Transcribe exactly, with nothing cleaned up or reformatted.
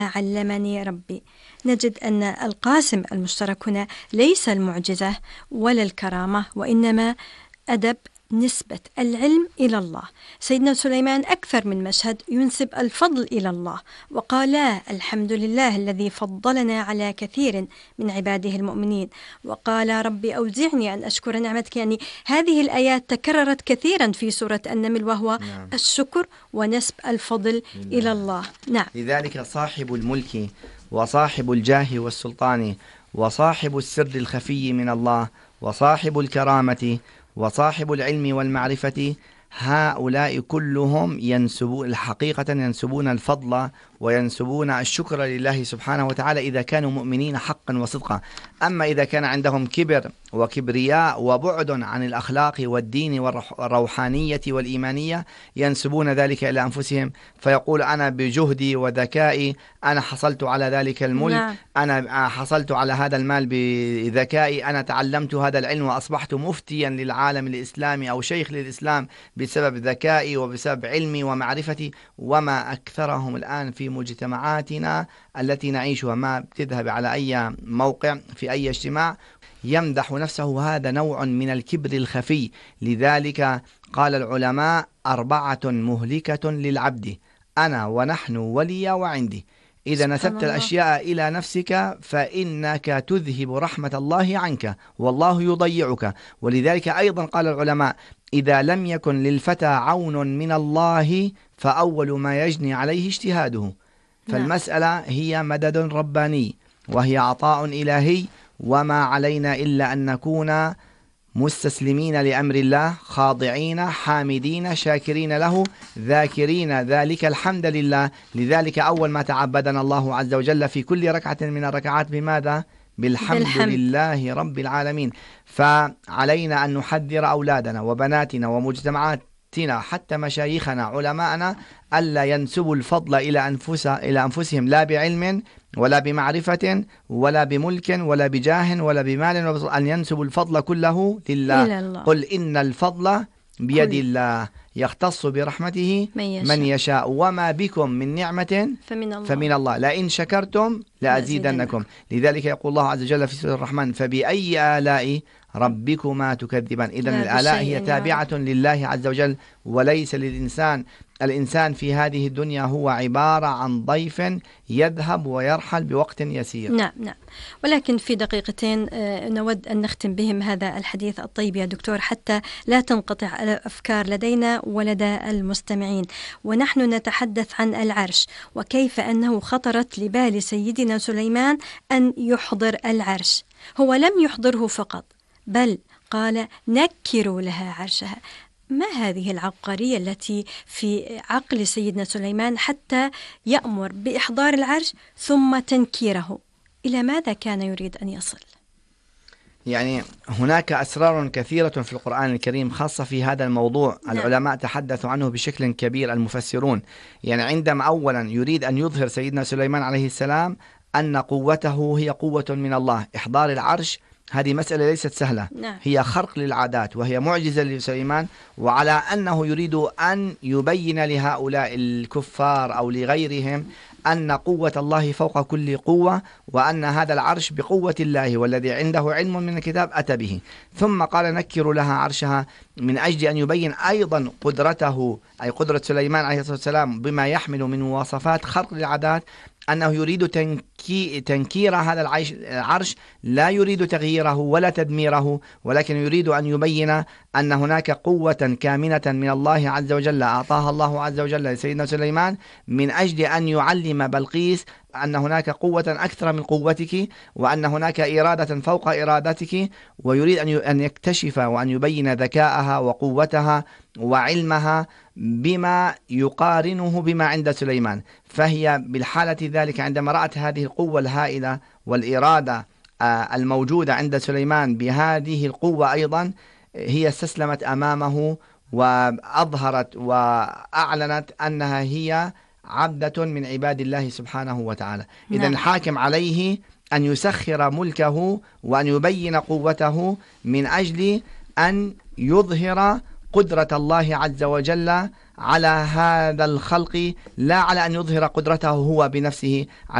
علمني ربي. نجد أن القاسم المشترك هنا ليس المعجزة ولا الكرامة، وإنما أدب نسبة العلم إلى الله. سيدنا سليمان أكثر من مشهد ينسب الفضل إلى الله، وقال الحمد لله الذي فضلنا على كثير من عباده المؤمنين، وقال ربي أوزعني أن أشكر نعمتك. يعني هذه الآيات تكررت كثيرا في سورة النمل، وهو نعم. الشكر ونسب الفضل لله. إلى الله. نعم. لذلك صاحب الملك وصاحب الجاه والسلطان وصاحب السر الخفي من الله وصاحب الكرامة وصاحب العلم والمعرفة، هؤلاء كلهم ينسبون الحقيقة ينسبون الفضل وينسبون الشكر لله سبحانه وتعالى إذا كانوا مؤمنين حقا وصدقا. أما إذا كان عندهم كبر وكبرياء وبعد عن الأخلاق والدين والروحانية والإيمانية، ينسبون ذلك إلى أنفسهم، فيقول أنا بجهدي وذكائي أنا حصلت على ذلك الملك، نعم. أنا حصلت على هذا المال بذكائي، أنا تعلمت هذا العلم وأصبحت مفتيا للعالم الإسلامي أو شيخ للإسلام بسبب ذكائي وبسبب علمي ومعرفتي. وما أكثرهم الآن في مجتمعاتنا التي نعيشها، ما بتذهب على أي موقع في أي اجتماع يمدح نفسه، هذا نوع من الكبر الخفي. لذلك قال العلماء أربعة مهلكة للعبد: أنا ونحن ولي وعندي. إذا نسبت الأشياء إلى نفسك فإنك تذهب رحمة الله عنك والله يضيعك. ولذلك أيضا قال العلماء: إذا لم يكن للفتى عون من الله فأول ما يجني عليه اجتهاده. فالمسألة هي مدد رباني وهي عطاء إلهي، وما علينا إلا أن نكون مستسلمين لأمر الله، خاضعين حامدين شاكرين له ذاكرين ذلك الحمد لله. لذلك أول ما تعبدنا الله عز وجل في كل ركعة من الركعات بماذا؟ بالحمد, بالحمد لله رب العالمين. فعلينا أن نحذر أولادنا وبناتنا ومجتمعاتنا حتى مشايخنا علماءنا ألا ينسبوا الفضل إلى أنفس إلى أنفسهم، لا بعلم ولا بمعرفة ولا بملك ولا بجاه ولا بمال، أن ينسبوا الفضل كله لله. قل إن الفضل بيد الله يختص برحمته من يشاء. من يشاء وما بكم من نعمة فمن الله, فمن الله. لئن شكرتم لأزيدنكم. لذلك يقول الله عز وجل في سورة الرحمن: فبأي آلاء ربكما تكذبان. إذن الآلاء هي تابعة لله عز وجل وليس للإنسان. الإنسان في هذه الدنيا هو عبارة عن ضيف يذهب ويرحل بوقت يسير. نعم نعم. ولكن في دقيقتين نود أن نختم بهم هذا الحديث الطيب يا دكتور، حتى لا تنقطع الأفكار لدينا ولدى المستمعين. ونحن نتحدث عن العرش وكيف أنه خطرت لبال سيدنا سليمان أن يحضر العرش. هو لم يحضره فقط، بل قال: نكروا لها عرشها. ما هذه العبقرية التي في عقل سيدنا سليمان حتى يأمر بإحضار العرش ثم تنكيره؟ إلى ماذا كان يريد أن يصل؟ يعني هناك أسرار كثيرة في القرآن الكريم خاصة في هذا الموضوع. نعم. العلماء تحدثوا عنه بشكل كبير، المفسرون. يعني عندما أولا يريد أن يظهر سيدنا سليمان عليه السلام أن قوته هي قوة من الله، إحضار العرش هذه مسألة ليست سهلة. نعم. هي خرق للعادات وهي معجزة لسليمان، وعلى أنه يريد أن يبين لهؤلاء الكفار أو لغيرهم أن قوة الله فوق كل قوة، وأن هذا العرش بقوة الله، والذي عنده علم من الكتاب أتى به. ثم قال: نكر لها عرشها، من أجل أن يبين أيضا قدرته، أي قدرة سليمان عليه الصلاة والسلام بما يحمل من مواصفات خرق للعادات، أنه يريد تنكي تنكير هذا العرش، لا يريد تغييره ولا تدميره، ولكن يريد أن يبين أن هناك قوة كامنة من الله عز وجل أعطاها الله عز وجل لسيدنا سليمان، من أجل أن يعلم بلقيس أن هناك قوة أكثر من قوتك، وأن هناك إرادة فوق إرادتك، ويريد أن يكتشف وأن يبين ذكاءها وقوتها وعلمها بما يقارنه بما عند سليمان. فهي بالحالة ذلك عندما رأت هذه القوة الهائلة والإرادة الموجودة عند سليمان بهذه القوة أيضا، هي استسلمت أمامه وأظهرت وأعلنت أنها هي عبدة من عباد الله سبحانه وتعالى. إذن نعم. الحاكم عليه أن يسخر ملكه وأن يبين قوته من أجل أن يظهر قدرة الله عز وجل على هذا الخلق، لا على أن يظهر قدرته هو بنفسه